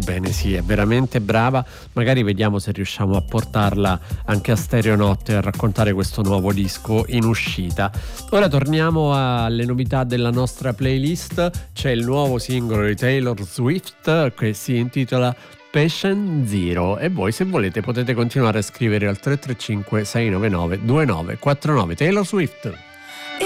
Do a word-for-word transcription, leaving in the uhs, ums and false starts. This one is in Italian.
bene, sì, è veramente brava. Magari vediamo se riusciamo a portarla anche a Stereonotte a raccontare questo nuovo disco in uscita. Ora torniamo alle novità della nostra playlist. C'è il nuovo singolo di Taylor Swift che si intitola Patient Zero, e voi, se volete, potete continuare a scrivere al tre tre cinque sei nove nove due nove quattro nove. Taylor Swift.